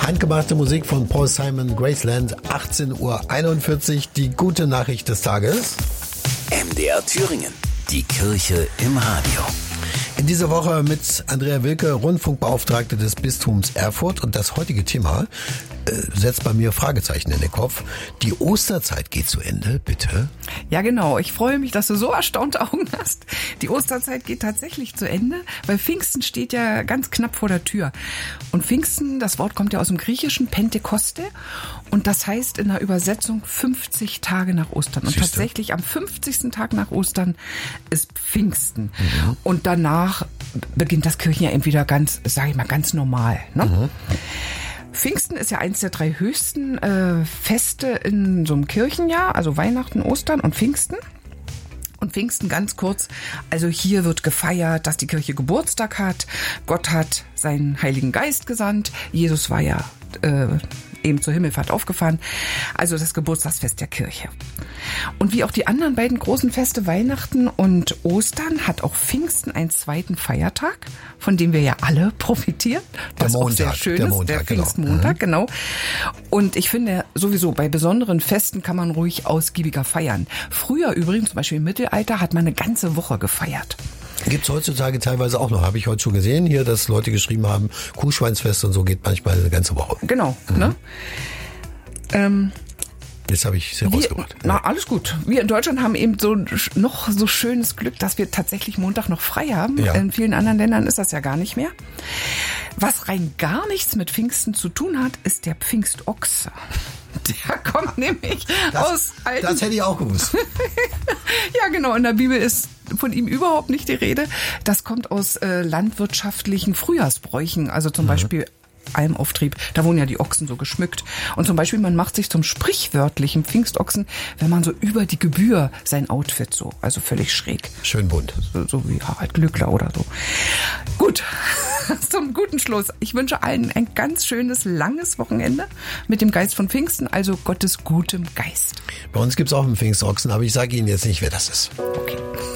Handgemachte Musik von Paul Simon, Graceland, 18:41 Uhr. Die gute Nachricht des Tages. MDR Thüringen. Die Kirche im Radio. In dieser Woche mit Andrea Wilke, Rundfunkbeauftragte des Bistums Erfurt. Und das heutige Thema setzt bei mir Fragezeichen in den Kopf. Die Osterzeit geht zu Ende, bitte. Ja, genau. Ich freue mich, dass du so erstaunte Augen hast. Die Osterzeit geht tatsächlich zu Ende, weil Pfingsten steht ja ganz knapp vor der Tür. Und Pfingsten, das Wort kommt ja aus dem Griechischen, Pentekoste. Und das heißt in der Übersetzung 50 Tage nach Ostern. Und tatsächlich am 50. Tag nach Ostern ist Pfingsten. Mhm. Und danach beginnt das Kirchenjahr eben wieder ganz, sage ich mal, ganz normal. Ne? Mhm. Pfingsten ist ja eins der 3 höchsten Feste in so einem Kirchenjahr, also Weihnachten, Ostern und Pfingsten. Und Pfingsten ganz kurz, also hier wird gefeiert, dass die Kirche Geburtstag hat. Gott hat seinen Heiligen Geist gesandt. Jesus war ja eben zur Himmelfahrt aufgefahren. Also das Geburtstagsfest der Kirche. Und wie auch die anderen beiden großen Feste, Weihnachten und Ostern, hat auch Pfingsten einen zweiten Feiertag, von dem wir ja alle profitieren. Was auch sehr schön ist, der Pfingstmontag, genau. Und ich finde sowieso, bei besonderen Festen kann man ruhig ausgiebiger feiern. Früher übrigens, zum Beispiel im Mittelalter, hat man eine ganze Woche gefeiert. Gibt's heutzutage teilweise auch noch, habe ich heute schon gesehen hier, dass Leute geschrieben haben, Kuhschweinsfest und so geht manchmal eine ganze Woche. Genau, ne? Jetzt habe ich sehr rausgemacht. Na, alles gut. Wir in Deutschland haben eben noch so schönes Glück, dass wir tatsächlich Montag noch frei haben. Ja. In vielen anderen Ländern ist das ja gar nicht mehr. Was rein gar nichts mit Pfingsten zu tun hat, ist der Pfingstochse. Der kommt nämlich aus alten... Das hätte ich auch gewusst. Ja, genau. In der Bibel ist von ihm überhaupt nicht die Rede. Das kommt aus landwirtschaftlichen Frühjahrsbräuchen. Also zum Beispiel Almauftrieb. Da wurden ja die Ochsen so geschmückt. Und zum Beispiel, man macht sich zum sprichwörtlichen Pfingstochsen, wenn man so über die Gebühr sein Outfit so, also völlig schräg. Schön bunt. So wie Harald Glückler oder so. Gut, zum guten Schluss. Ich wünsche allen ein ganz schönes, langes Wochenende mit dem Geist von Pfingsten, also Gottes gutem Geist. Bei uns gibt's auch einen Pfingstochsen, aber ich sage Ihnen jetzt nicht, wer das ist. Okay.